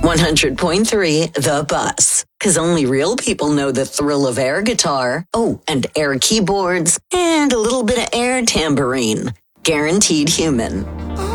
100.3 The Bus. Because only real people know the thrill of air guitar. Oh, and air keyboards. And a little bit of air tambourine. Guaranteed human.